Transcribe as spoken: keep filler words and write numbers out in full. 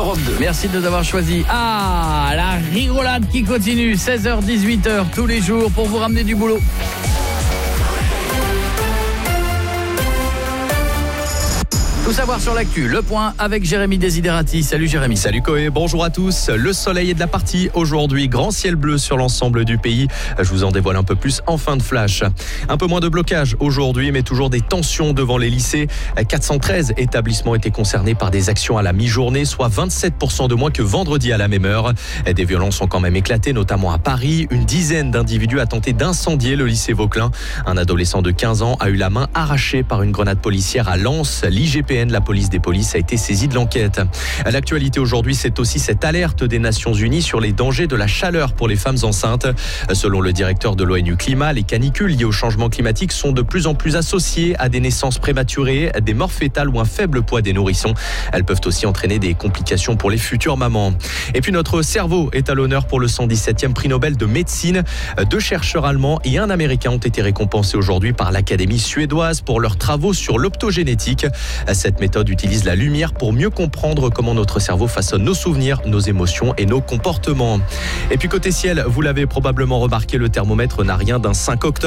Europe deux. Merci de nous avoir choisis. Ah, la rigolade qui continue, seize heures dix-huit heures tous les jours pour vous ramener du boulot. Tout savoir sur l'actu, le point avec Jérémy Desiderati. Salut Jérémy. Salut Koé, bonjour à tous. Le soleil est de la partie aujourd'hui, grand ciel bleu sur l'ensemble du pays. Je vous en dévoile un peu plus en fin de flash. Un peu moins de blocage aujourd'hui, mais toujours des tensions devant les lycées. quatre cent treize établissements étaient concernés par des actions à la mi-journée, soit vingt-sept pour cent de moins que vendredi à la même heure. Des violences ont quand même éclaté, notamment à Paris. Une dizaine d'individus a tenté d'incendier le lycée Vauquelin. Un adolescent de quinze ans a eu la main arrachée par une grenade policière à Lens. L'I G P N, la police des polices, a été saisie de l'enquête. L'actualité aujourd'hui, c'est aussi cette alerte des Nations Unies sur les dangers de la chaleur pour les femmes enceintes. Selon le directeur de l'ONU Climat, les canicules liées au changement climatique sont de plus en plus associées à des naissances prématurées, des morts fétales ou un faible poids des nourrissons. Elles peuvent aussi entraîner des complications pour les futures mamans. Et puis notre cerveau est à l'honneur pour le cent dix-septième prix Nobel de médecine. Deux chercheurs allemands et un américain ont été récompensés aujourd'hui par l'Académie suédoise pour leurs travaux sur l'optogénétique. Cette méthode utilise la lumière pour mieux comprendre comment notre cerveau façonne nos souvenirs, nos émotions et nos comportements. Et puis côté ciel, vous l'avez probablement remarqué, le thermomètre n'a rien d'un cinq octobre.